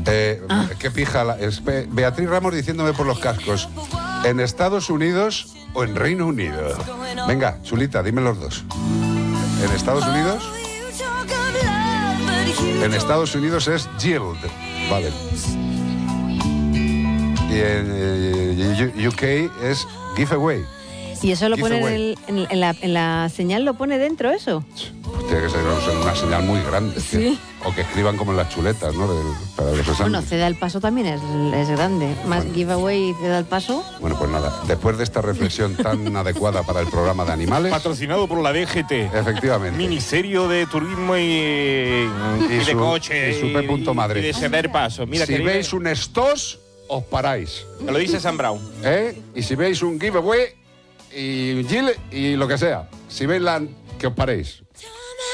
Qué pija. Beatriz Ramos diciéndome por los cascos. ¿En Estados Unidos o en Reino Unido? Venga, chulita, dime los dos. ¿En Estados Unidos? En Estados Unidos es Yield. Vale. Y en UK es Giveaway. ¿Y eso lo pone en la señal? ¿Lo pone dentro eso? Pues tiene que ser una señal muy grande. Sí. O que escriban como en las chuletas, ¿no? Para los exámenes. Bueno, Ceda el Paso también es grande. Más bueno. Giveaway y Ceda el Paso. Bueno, pues nada. Después de esta reflexión tan adecuada para el programa de animales... Patrocinado por la DGT. Efectivamente. Ministerio de Turismo y de Coche. Y su P.Madrid. Y de Ceda el Paso. Mira, si veis un estos, os paráis. Me lo dice Sam Brown. Y si veis un giveaway y un Gil y lo que sea. Si veis que os paréis.